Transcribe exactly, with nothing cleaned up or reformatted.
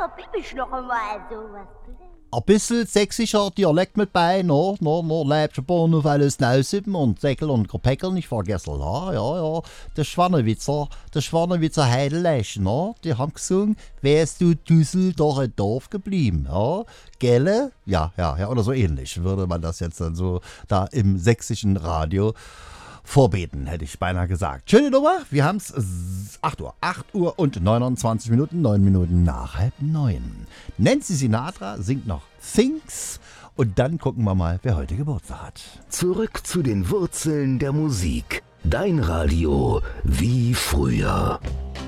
probier mich noch einmal sowas. Ein bisschen sächsischer Dialekt mit bei, no, no, no, lebst ein paar auf alles Nausippen und Säckel und Gepäckel nicht vergessen, ja, ja, ja. Der Schwannewitzer, der Schwannewitzer Heidelech, no, die haben gesungen, wärst du Düsseldorf im Dorf geblieben, ja, gelle? Ja, ja, ja, oder so ähnlich würde man das jetzt dann so da im sächsischen Radio vorbeten, hätte ich beinahe gesagt. Schöne Nummer, wir haben es acht Uhr. acht Uhr und neunundzwanzig Minuten, neun Minuten nach halb neun. Nancy Sinatra singt noch Things und dann gucken wir mal, wer heute Geburtstag hat. Zurück zu den Wurzeln der Musik. Dein Radio wie früher.